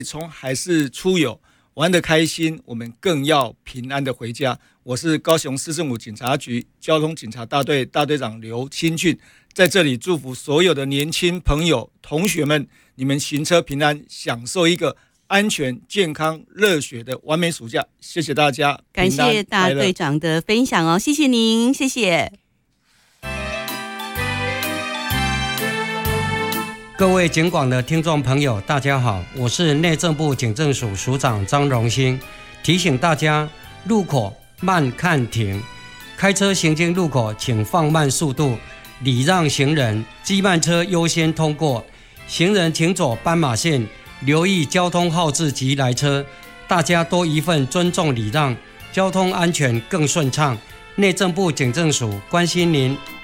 从海事出游玩得开心，我们更要平安的回家。我是高雄市政府警察局交通警察大队大队长刘清俊，在这里祝福所有的年轻朋友、同学们，你们行车平安，享受一个安全、健康、热血的完美暑假。谢谢大家， 感谢大队长的分享哦，谢谢您，谢谢。 各位警广的听众朋友，大家好，我是内政部警政署署长张荣兴，提醒大家路口慢看停，开车行经路口请放慢速度，礼让行人，机慢车优先通过，行人请走斑马线，留意交通号志及来车，大家多一份尊重礼让，交通安全更顺畅。内政部警政署关心您。